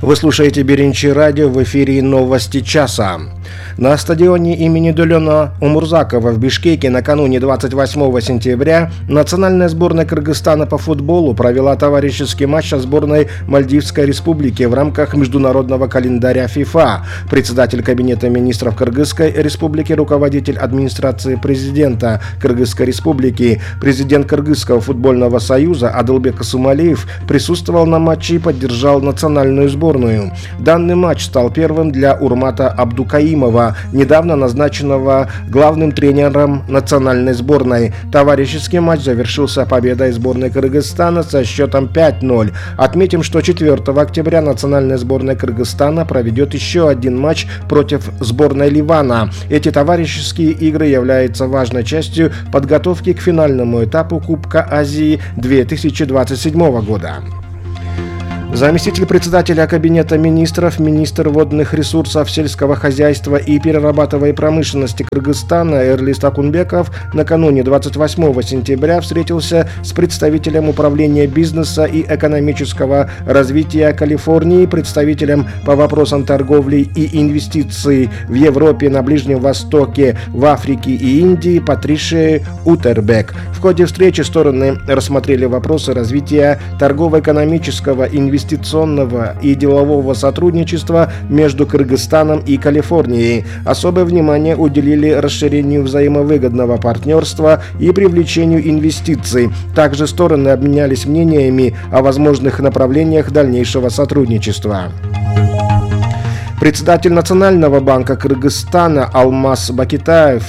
Вы слушаете Беренчи радио, в эфире новости часа. На стадионе имени Дулена Умурзакова в Бишкеке накануне 28 сентября национальная сборная Кыргызстана по футболу провела товарищеский матч со сборной Мальдивской республики в рамках международного календаря ФИФА. Председатель Кабинета министров Кыргызской республики, руководитель администрации президента Кыргызской республики, президент Кыргызского футбольного союза Адылбек Сумалиев присутствовал на матче и поддержал национальную сборную. Данный матч стал первым для Урмата Абдукаимова, недавно назначенного главным тренером национальной сборной. Товарищеский матч завершился победой сборной Кыргызстана со счетом 5-0. Отметим, что 4 октября национальная сборная Кыргызстана проведет еще один матч против сборной Ливана. Эти товарищеские игры являются важной частью подготовки к финальному этапу Кубка Азии 2027 года. Заместитель председателя Кабинета министров, министр водных ресурсов, сельского хозяйства и перерабатываемой промышленности Кыргызстана Эрлис Акунбеков накануне 28 сентября встретился с представителем управления бизнеса и экономического развития Калифорнии, представителем по вопросам торговли и инвестиций в Европе, на Ближнем Востоке, в Африке и Индии Патришией Утербек. В ходе встречи стороны рассмотрели вопросы развития торгово-экономического, инвестиционного и делового сотрудничества между Кыргызстаном и Калифорнией. Особое внимание уделили расширению взаимовыгодного партнерства и привлечению инвестиций. Также стороны обменялись мнениями о возможных направлениях дальнейшего сотрудничества. Председатель Национального банка Кыргызстана Алмаз Бакитаев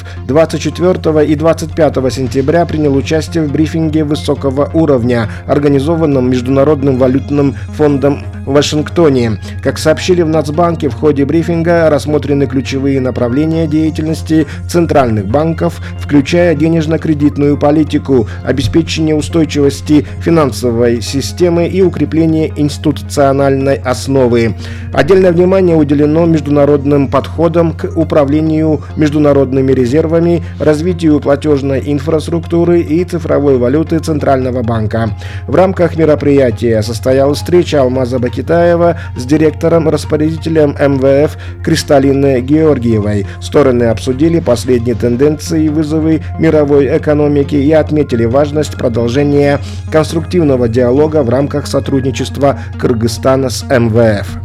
24 и 25 сентября принял участие в брифинге высокого уровня, организованном Международным валютным фондом в Вашингтоне. Как сообщили в Нацбанке, в ходе брифинга рассмотрены ключевые направления деятельности центральных банков, включая денежно-кредитную политику, обеспечение устойчивости финансовой системы и укрепление институциональной основы. Отдельное внимание уделено международным подходам к управлению международными резервами, развитию платежной инфраструктуры и цифровой валюты Центрального банка. В рамках мероприятия состоялась встреча Алмаза Бакитаева с директором-распорядителем МВФ Кристалиной Георгиевой. Стороны обсудили последние тенденции и вызовы мировой экономики и отметили важность продолжения конструктивного диалога в рамках сотрудничества Кыргызстана с МВФ.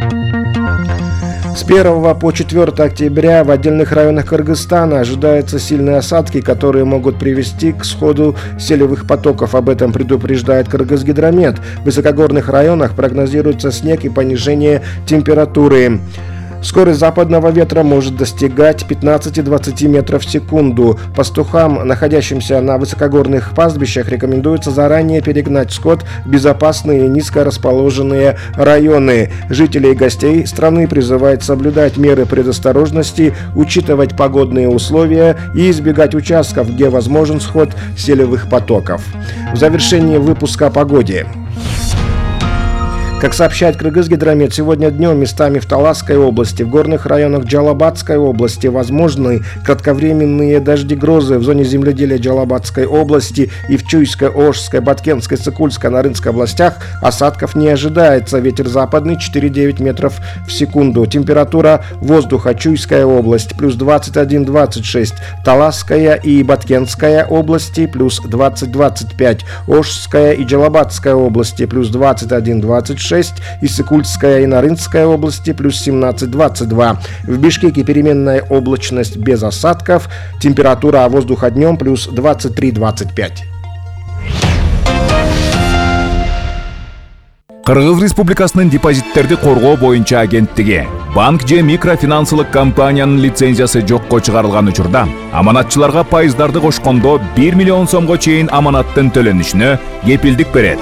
С 1 по 4 октября в отдельных районах Кыргызстана ожидаются сильные осадки, которые могут привести к сходу селевых потоков. Об этом предупреждает Кыргызгидромет. В высокогорных районах прогнозируется снег и понижение температуры. Скорость западного ветра может достигать 15-20 метров в секунду. Пастухам, находящимся на высокогорных пастбищах, рекомендуется заранее перегнать скот в безопасные низко расположенные районы. Жителей и гостей страны призывают соблюдать меры предосторожности, учитывать погодные условия и избегать участков, где возможен сход селевых потоков. В завершении выпуска о погоде. Как сообщает Кыргызгидромет, сегодня днем местами в Таласской области, в горных районах Джалабадской области возможны кратковременные дожди-грозы. В зоне земледелия Джалабадской области и в Чуйской, Ошской, Баткенской, Сыкульской, Нарынской областях осадков не ожидается. Ветер западный 4-9 метров в секунду. Температура воздуха: Чуйская область плюс 21-26, Таласская и Баткенская области плюс 20-25, Ошская и Джалабадская области плюс 21-26, и Сыкульская и Нарынская области плюс 17-22. В Бишкеке переменная облачность без осадков. Температура воздуха днем плюс 23-25. Кыргыз Республикасынын депозиттерди коргоо боюнча агенттиги банк же микрофинансылык компаниянын лицензиясы жокко чыгарылган учурда аманатчыларга пайыздарды кошкондо 1 миллион сомго чейин аманаттын төлөнүшүнө кепилдик берет.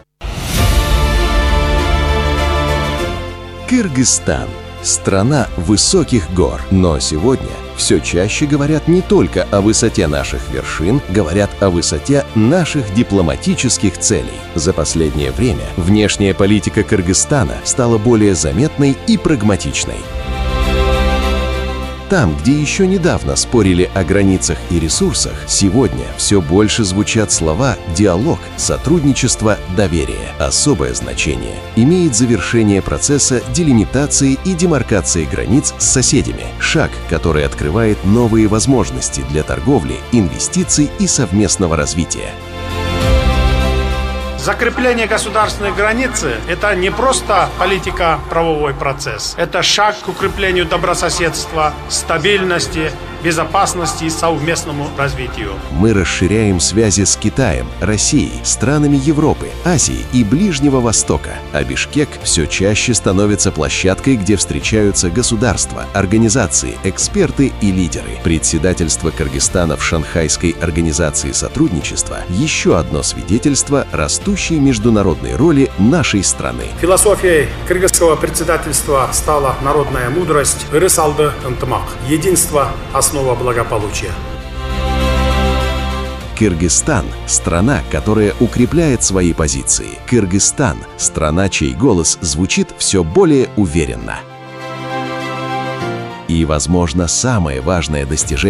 Кыргызстан – страна высоких гор. Но сегодня все чаще говорят не только о высоте наших вершин, говорят о высоте наших дипломатических целей. За последнее время внешняя политика Кыргызстана стала более заметной и прагматичной. Там, где еще недавно спорили о границах и ресурсах, сегодня все больше звучат слова «диалог», «сотрудничество», «доверие». Особое значение имеет завершение процесса делимитации и демаркации границ с соседями. Шаг, который открывает новые возможности для торговли, инвестиций и совместного развития. Закрепление государственной границы – это не просто политико-правовой процесс. Это шаг к укреплению добрососедства, стабильности, безопасности и совместному развитию. Мы расширяем связи с Китаем, Россией, странами Европы, Азии и Ближнего Востока. А Бишкек все чаще становится площадкой, где встречаются государства, организации, эксперты и лидеры. Председательство Кыргызстана в Шанхайской организации сотрудничества – еще одно свидетельство растущей международной роли нашей страны. Философией кыргызского председательства стала народная мудрость «Ырысалды ынтымак» – единство – основа благополучия. Кыргызстан – страна, которая укрепляет свои позиции. Кыргызстан – страна, чей голос звучит все более уверенно. И, возможно, самое важное достижение